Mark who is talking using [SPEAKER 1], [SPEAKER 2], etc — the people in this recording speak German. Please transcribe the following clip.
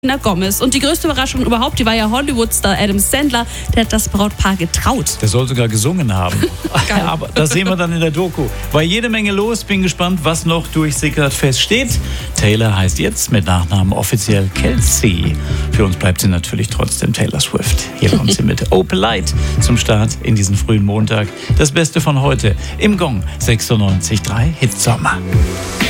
[SPEAKER 1] Selena Gomez. Und die größte Überraschung überhaupt, die war ja Hollywood-Star Adam Sandler. Der hat das Brautpaar getraut.
[SPEAKER 2] Der soll sogar gesungen haben. Aber das sehen wir dann in der Doku. War jede Menge los. Bin gespannt, was noch durchsickert. Fest steht, Taylor heißt jetzt mit Nachnamen offiziell Kelsey. Für uns bleibt sie natürlich trotzdem Taylor Swift. Hier kommt sie mit Oh Polite zum Start in diesen frühen Montag. Das Beste von heute im Gong 96.3 Hitsommer.